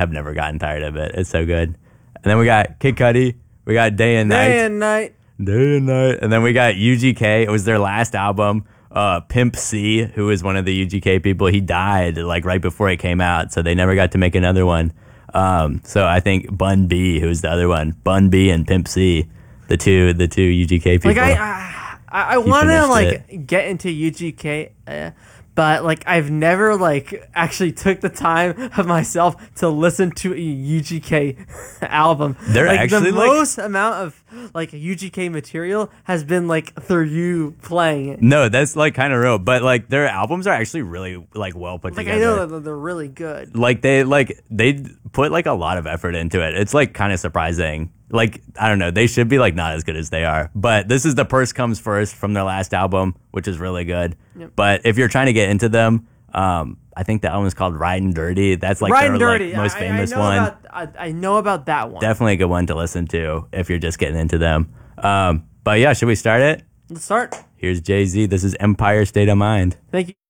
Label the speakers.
Speaker 1: have never gotten tired of it. It's so good. And then we got Kid Cudi. We got Day and Night.
Speaker 2: Day and Night.
Speaker 1: Day and Night. And then we got UGK. It was their last album. Pimp C, who was one of the UGK people, he died like right before it came out, so they never got to make another one. So I think Bun B, who's the other one, Bun B and Pimp C, the two UGK people.
Speaker 2: Like I want to like get into UGK, but like I've never like actually took the time of myself to listen to a UGK album.
Speaker 1: They're
Speaker 2: like
Speaker 1: actually
Speaker 2: the most amount of like UGK material has been like through you playing it.
Speaker 1: No, that's like kind of real, but like their albums are actually really like well put
Speaker 2: Like
Speaker 1: together.
Speaker 2: I know that they're really good.
Speaker 1: Like they put like a lot of effort into it. It's like kind of surprising. Like, I don't know, they should be like not as good as they are. But this is The Purse Comes First from their last album, which is really good. Yep. But if you're trying to get into them, I think the album is called Riding Dirty. That's like their like, most famous one.
Speaker 2: I know about that one.
Speaker 1: Definitely a good one to listen to if you're just getting into them. But yeah, should we start it?
Speaker 2: Let's start.
Speaker 1: Here's Jay-Z. This is Empire State of Mind.
Speaker 2: Thank you.